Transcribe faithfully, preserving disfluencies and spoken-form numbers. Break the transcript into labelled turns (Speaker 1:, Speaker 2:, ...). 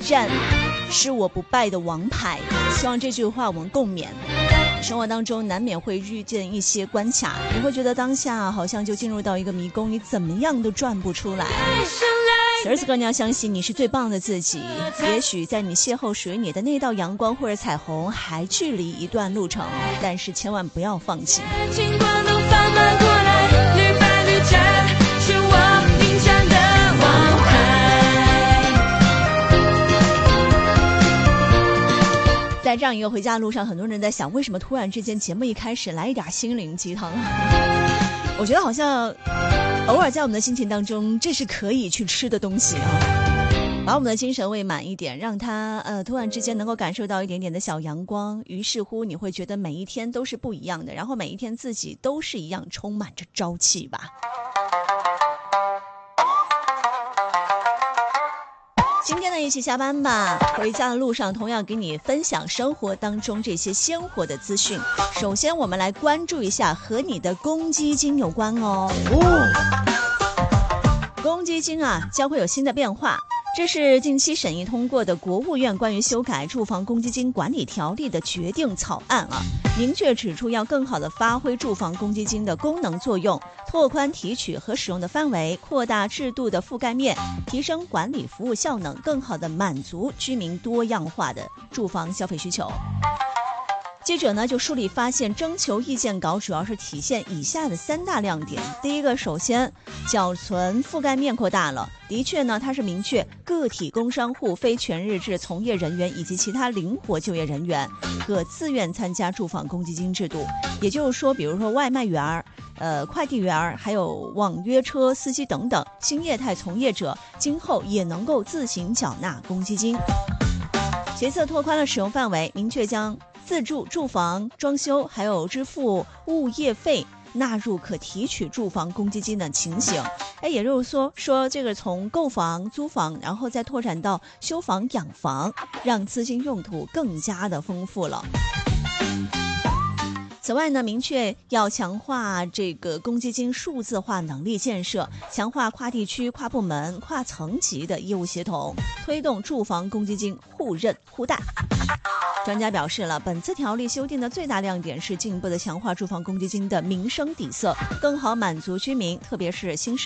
Speaker 1: 战是我不败的王牌。希望这句话我们共勉。生活当中难免会遇见一些关卡，你会觉得当下好像就进入到一个迷宫，你怎么样都转不出来。此时此刻你要相信你是最棒的自己，也许在你邂逅属于你的那道阳光或者彩虹还距离一段路程，但是千万不要放弃。
Speaker 2: 尽管都放慢过来，屡败屡战是我赢战的王牌。
Speaker 1: 在这样一个回家的路上，很多人在想，为什么突然之间节目一开始来一点心灵鸡汤？我觉得好像偶尔在我们的心情当中，这是可以去吃的东西啊，把我们的精神喂满一点，让它呃突然之间能够感受到一点点的小阳光，于是乎你会觉得每一天都是不一样的，然后每一天自己都是一样充满着朝气吧。今天呢，一起下班吧。回家的路上，同样给你分享生活当中这些鲜活的资讯。首先，我们来关注一下和你的公积金有关哦。哦，公积金啊，将会有新的变化。这是近期审议通过的国务院关于修改住房公积金管理条例的决定草案啊，明确指出要更好地发挥住房公积金的功能作用，拓宽提取和使用的范围，扩大制度的覆盖面，提升管理服务效能，更好地满足居民多样化的住房消费需求。记者呢就梳理发现，征求意见稿主要是体现以下的三大亮点。第一个，首先缴存覆盖面扩大了，的确呢它是明确个体工商户、非全日制从业人员以及其他灵活就业人员可自愿参加住房公积金制度。也就是说，比如说外卖员、呃快递员，还有网约车司机等等新业态从业者，今后也能够自行缴纳公积金。其次，拓宽了使用范围，明确将自住住房装修还有支付物业费纳入可提取住房公积金的情形。哎，也就是说说这个从购房、租房，然后再拓展到修房、养房，让资金用途更加的丰富了。此外呢，明确要强化这个公积金数字化能力建设，强化跨地区、跨部门、跨层级的业务协同，推动住房公积金互认互贷。专家表示了，本次条例修订的最大亮点是进一步的强化住房公积金的民生底色，更好满足居民，特别是新市